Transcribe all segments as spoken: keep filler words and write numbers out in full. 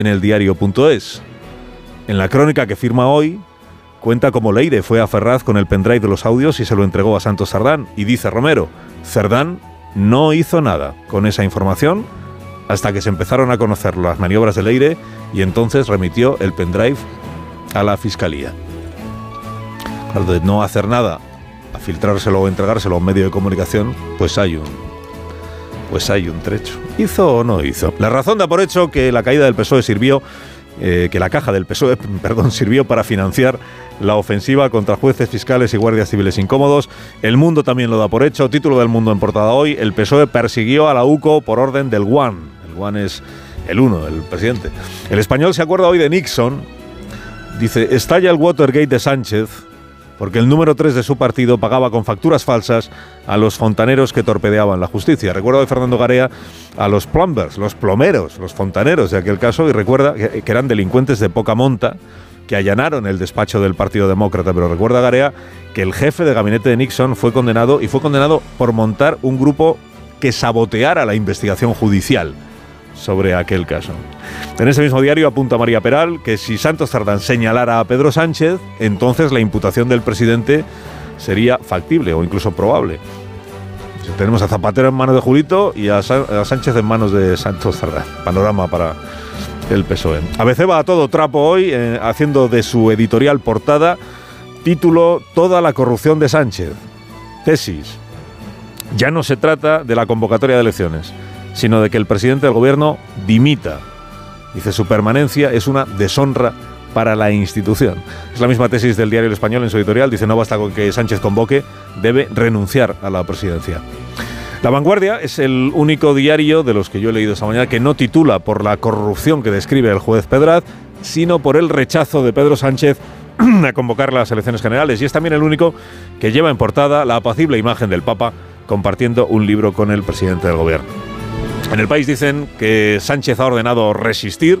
en el diario punto es. En la crónica que firma hoy, cuenta cómo Leire fue a Ferraz con el pendrive de los audios y se lo entregó a Santos Cerdán. Y dice Romero, Cerdán no hizo nada con esa información hasta que se empezaron a conocer las maniobras de Leire y entonces remitió el pendrive a la Fiscalía. Claro, de no hacer nada a filtrárselo o entregárselo a un medio de comunicación, pues hay un, pues hay un trecho. ¿Hizo o no hizo? La Razón da por hecho que la caída del P S O E sirvió, eh, que la caja del P S O E, perdón, sirvió para financiar la ofensiva contra jueces, fiscales y guardias civiles incómodos. El Mundo también lo da por hecho. Título del Mundo en portada hoy: el P S O E persiguió a la U C O por orden del One. El One es el uno, el presidente. El Español se acuerda hoy de Nixon. Dice, estalla el Watergate de Sánchez porque el número tres de su partido pagaba con facturas falsas a los fontaneros que torpedeaban la justicia. Recuerda de Fernando Garea a los plumbers, los plomeros, los fontaneros de aquel caso, y recuerda que, que eran delincuentes de poca monta que allanaron el despacho del Partido Demócrata. Pero recuerda Garea que el jefe de gabinete de Nixon fue condenado, y fue condenado por montar un grupo que saboteara la investigación judicial sobre aquel caso. En ese mismo diario apunta María Peral que si Santos Cerdán señalara a Pedro Sánchez, entonces la imputación del presidente sería factible o incluso probable. Tenemos a Zapatero en manos de Julito y a, Sa- a Sánchez en manos de Santos Cerdán. Panorama para el P S O E. A B C va a todo trapo hoy, eh, haciendo de su editorial portada título Toda la corrupción de Sánchez. Tesis: ya no se trata de la convocatoria de elecciones, sino de que el presidente del gobierno dimita. Dice, su permanencia es una deshonra para la institución. Es la misma tesis del diario El Español en su editorial. Dice, no basta con que Sánchez convoque, debe renunciar a la presidencia. La Vanguardia es el único diario de los que yo he leído esta mañana que no titula por la corrupción que describe el juez Pedraz, sino por el rechazo de Pedro Sánchez a convocar las elecciones generales. Y es también el único que lleva en portada la apacible imagen del Papa compartiendo un libro con el presidente del gobierno. En El País dicen que Sánchez ha ordenado resistir,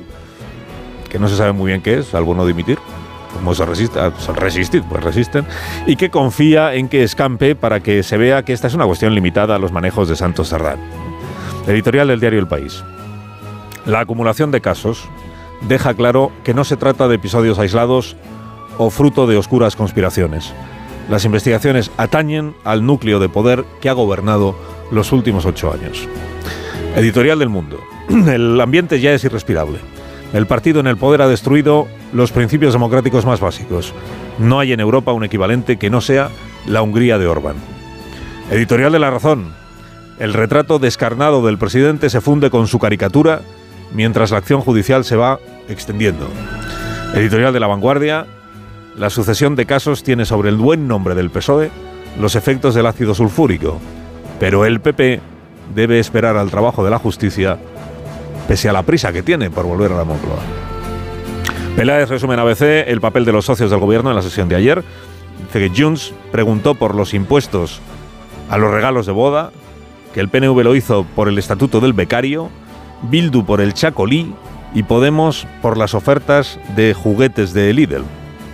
que no se sabe muy bien qué es, salvo no dimitir. Como se resiste, resistir, pues resisten, y que confía en que escampe para que se vea que esta es una cuestión limitada a los manejos de Santos Cerdán. Editorial del diario El País. La acumulación de casos deja claro que no se trata de episodios aislados o fruto de oscuras conspiraciones. Las investigaciones atañen al núcleo de poder que ha gobernado los últimos ocho años. Editorial del Mundo. El ambiente ya es irrespirable. El partido en el poder ha destruido los principios democráticos más básicos. No hay en Europa un equivalente que no sea la Hungría de Orbán. Editorial de La Razón. El retrato descarnado del presidente se funde con su caricatura mientras la acción judicial se va extendiendo. Editorial de La Vanguardia. La sucesión de casos tiene sobre el buen nombre del P S O E los efectos del ácido sulfúrico, pero el P P debe esperar al trabajo de la justicia pese a la prisa que tiene por volver a la Moncloa. Peláez resume en A B C el papel de los socios del gobierno en la sesión de ayer. Dice que Junts preguntó por los impuestos a los regalos de boda, que el P N V lo hizo por el estatuto del becario, Bildu por el chacolí y Podemos por las ofertas de juguetes de Lidl.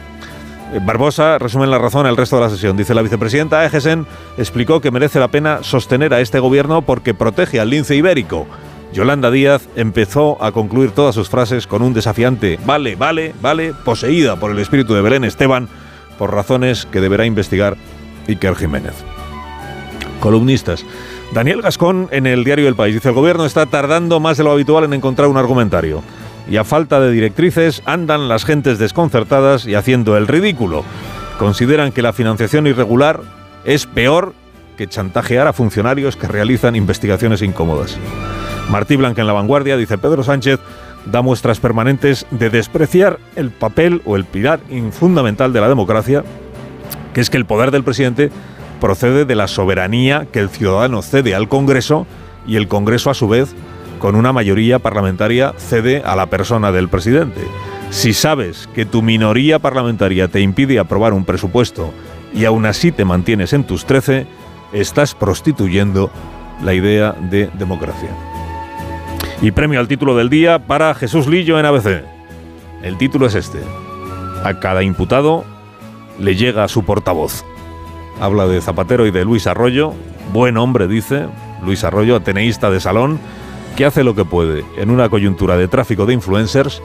Barbosa resume en La Razón el resto de la sesión. Dice, la vicepresidenta Ejesen explicó que merece la pena sostener a este gobierno porque protege al lince ibérico. Yolanda Díaz empezó a concluir todas sus frases con un desafiante vale, vale, vale, poseída por el espíritu de Belén Esteban, por razones que deberá investigar Iker Jiménez. Columnistas. Daniel Gascón en el diario El País dice, el gobierno está tardando más de lo habitual en encontrar un argumentario. Y a falta de directrices andan las gentes desconcertadas y haciendo el ridículo. Consideran que la financiación irregular es peor que chantajear a funcionarios que realizan investigaciones incómodas. Martí Blanca en La Vanguardia dice, Pedro Sánchez da muestras permanentes de despreciar el papel o el pilar fundamental de la democracia, que es que el poder del presidente procede de la soberanía que el ciudadano cede al Congreso y el Congreso a su vez, con una mayoría parlamentaria, cede a la persona del presidente. Si sabes que tu minoría parlamentaria te impide aprobar un presupuesto y aún así te mantienes en tus trece, estás prostituyendo la idea de democracia. Y premio al título del día para Jesús Lillo en A B C. El título es este. A cada imputado le llega su portavoz. Habla de Zapatero y de Luis Arroyo. Buen hombre, dice Luis Arroyo, ateneísta de salón, que hace lo que puede en una coyuntura de tráfico de influencers